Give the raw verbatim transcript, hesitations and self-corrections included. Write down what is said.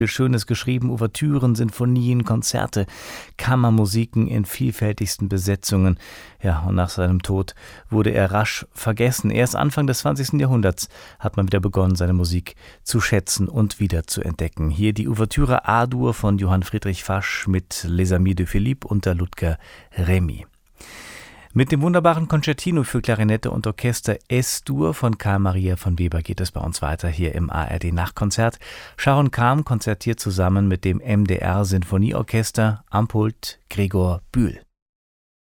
Schönes geschrieben, Ouvertüren, Sinfonien, Konzerte, Kammermusiken in vielfältigsten Besetzungen. Ja, und nach seinem Tod wurde er rasch vergessen. Erst Anfang des zwanzigsten Jahrhunderts hat man wieder begonnen, seine Musik zu schätzen und wieder zu entdecken. Hier die Ouvertüre A-Dur von Johann Friedrich Fasch mit Les Amis de Philippe unter Ludger Remy. Mit dem wunderbaren Concertino für Klarinette und Orchester S-Dur von Carl Maria von Weber geht es bei uns weiter hier im A R D-Nachtkonzert. Sharon Kam konzertiert zusammen mit dem M D R Sinfonieorchester, am Pult Gregor Bühl.